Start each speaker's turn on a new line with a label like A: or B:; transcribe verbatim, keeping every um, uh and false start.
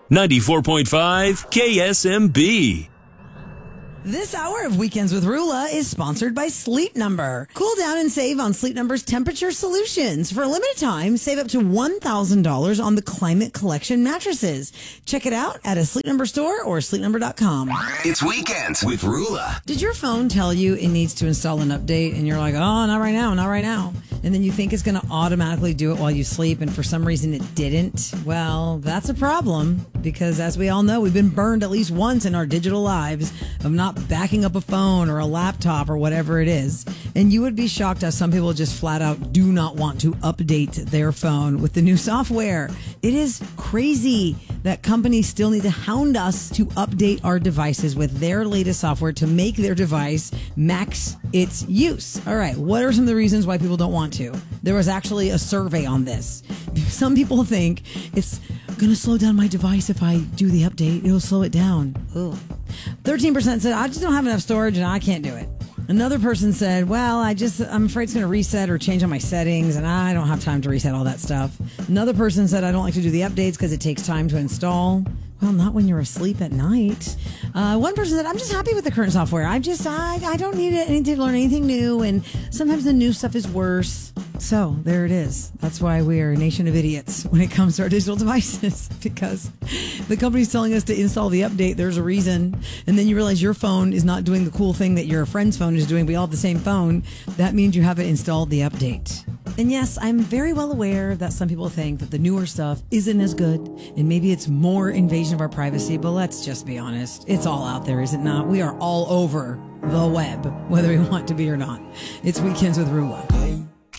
A: ninety-four point five K S M B.
B: This hour of Weekends with Rula is sponsored by Sleep Number. Cool down and save on Sleep Number's temperature solutions. For a limited time, save up to one thousand dollars on the Climate Collection mattresses. Check it out at a Sleep Number store or sleep number dot com.
C: It's Weekends with Rula.
B: Did your phone tell you it needs to install an update and you're like, oh, not right now, not right now. And then you think it's going to automatically do it while you sleep and for some reason it didn't? Well, that's a problem because as we all know, we've been burned at least once in our digital lives of not backing up a phone or a laptop or whatever it is. And you would be shocked as some people just flat out do not want to update their phone with the new software. It is crazy that companies still need to hound us to update our devices with their latest software to make their device max its use. All right, what are some of the reasons why people don't want to? There was actually a survey on this. Some people think it's going to slow down my device if I do the update. It'll slow it down. Ugh. thirteen percent said, I just don't have enough storage and I can't do it. Another person said, well, I just, I'm afraid it's going to reset or change on my settings and I don't have time to reset all that stuff. Another person said, I don't like to do the updates because it takes time to install. Well, not when you're asleep at night. Uh, one person said, I'm just happy with the current software. I just, I, I don't need it. I need to learn anything new. And sometimes the new stuff is worse. So there it is. That's why we are a nation of idiots when it comes to our digital devices, because the company's telling us to install the update. There's a reason. And then you realize your phone is not doing the cool thing that your friend's phone is doing. We all have the same phone. That means you haven't installed the update. And yes, I'm very well aware that some people think that the newer stuff isn't as good and maybe it's more invasion of our privacy, but let's just be honest. It's all out there, is it not? We are all over the web, whether we want to be or not. It's Weekends with Rula.